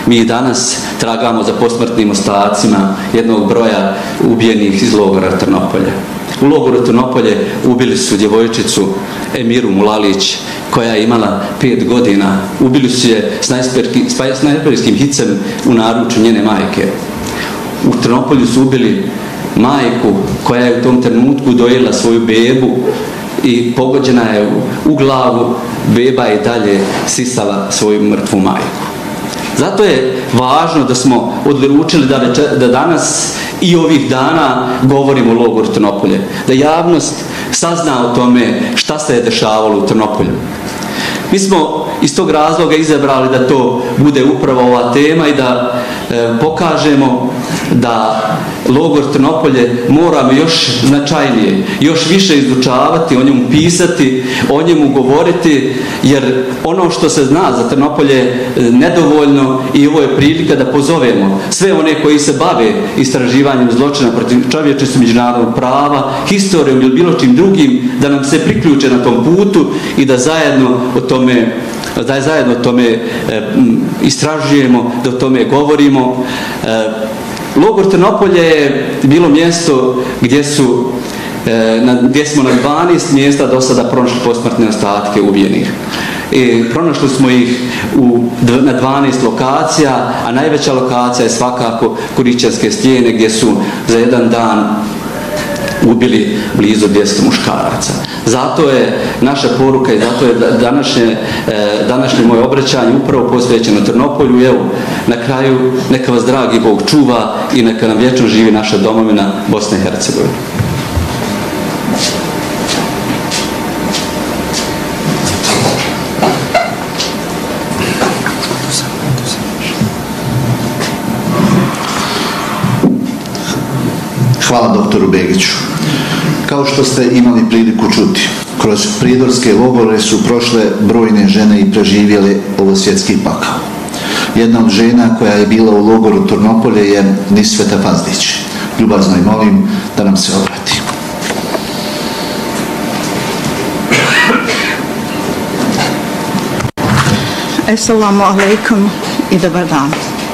mi danas tragamo za posmrtnim ostacima jednog broja ubijenih iz logora Trnopolje. U logoru Trnopolje ubili su djevojčicu Emiru Mulalić, koja je imala 5 godina. Ubili su je snajperskim hicem u naručju njene majke. U Trnopolju su ubili majku koja je u tom trenutku dojela svoju bebu i pogođena je u glavu. Beba je dalje sisala svoju mrtvu majku. Zato je važno da smo odlučili da danas i ovih dana govorimo o logoru Trnopolje, da javnost sazna o tome šta se je dešavalo u Trnopolju. Mi smo iz tog razloga izabrali da to bude upravo ova tema i da pokažemo da logor Trnopolje moramo još značajnije, još više izučavati, o njemu pisati, o njemu govoriti, jer ono što se zna za Trnopolje je nedovoljno i ovo je prilika da pozovemo sve one koji se bave istraživanjem zločina protiv čovječnosti, međunarodnog prava, historijom ili bilo čim drugim, da nam se priključe na tom putu i da zajedno o tome istražujemo, da o tome govorimo. Logor Trnopolje je bilo mjesto gdje smo na 12 mjesta do sada pronašli posmrtne ostatke ubijenih. Pronašli smo ih na 12 lokacija, a najveća lokacija je svakako Kurićanske stijene, gdje su za jedan dan ubili blizu 200 muškaraca. Zato je naša poruka i zato je današnje moje obraćanje upravo posvećeno Trnopolju. Evo, na kraju neka vas dragi Bog čuva i neka nam vječno živi naša domovina Bosna i Hercegovina. Hvala doktoru Begiću. Kao što ste imali priliku čuti, kroz pridorske logore su prošle brojne žene i preživjele ovo svjetski pakao. Jedna od žena koja je bila u logoru Trnopolje je Nisveta Fazlić. Ljubazno je molim da nam se obrati. Assalamu alaikum i dobar dan.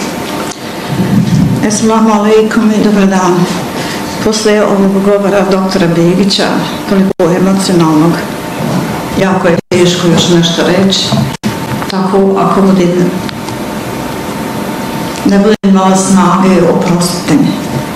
Assalamu alaikum i dobar dan. Posle ovog govora doktora Begića, toliko emocionalnog, jako je teško još nešto reći. Tako, ako ne budem imala snage, oprostite mi.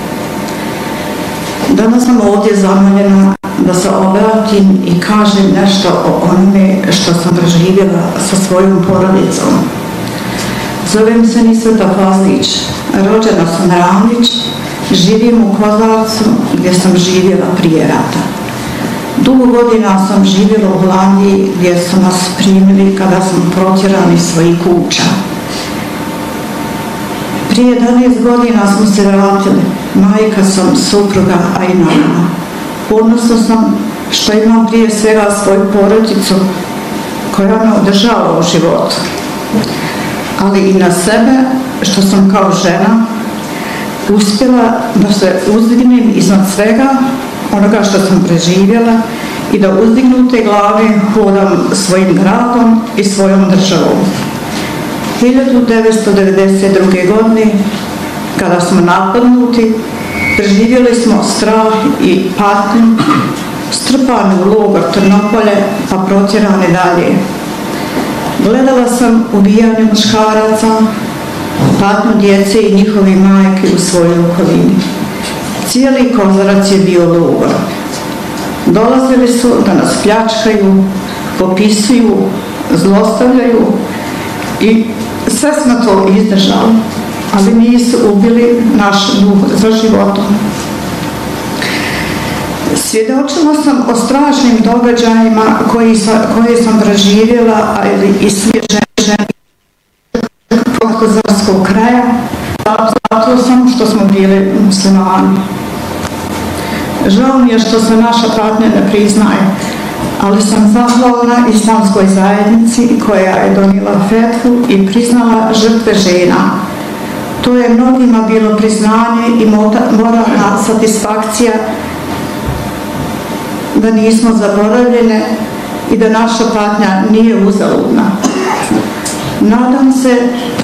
Danas sam ovdje zamoljena da se obratim i kažem nešto o onome što sam preživjela sa svojom porodicom. Zovem se Nisveta Fazlić, rođena sam Ramlić, živim u Kozarcu gdje sam živjela prije rata. Dugo godina sam živjela u Holandiji gdje su nas primili kada smo protjerani iz svojih kuća. Prije 11 godina smo se vratili. Majka sam, supruga, a i mama. Ponosna sam što imam prije svega svoju porodicu koja me održava u životu. Ali i na sebe što sam kao žena uspjela da se uzdignem iznad svega onoga što sam preživjela i da uzdignute glave hodam svojim gradom i svojom državom. 1992. godine, kada smo napadnuti, preživjeli smo strah i patnju, strpani u logor Trnopolje, pa protjerani dalje. Gledala sam ubijanje muškaraca, patnju djece i njihovi majke u svojoj okolini. Cijeli Kozarac je bio logor. Dolazili su da nas pljačkaju, popisuju, zlostavljaju i sve smo to izdržali, ali nisu ubili naš duh za životom. Svjedočila sam o strašnim događajima koje sam preživjela, ali i sve žene Kozarskog kraja, zato samo što smo bili muslimani. Žao mi je što se naša patnja ne priznaje, ali sam zahvalna islamskoj zajednici koja je donijela fetvu i priznala žrtve žena. To je mnogima bilo priznanje i moralna satisfakcija da nismo zaboravljene i da naša patnja nije uzaludna. Nadam se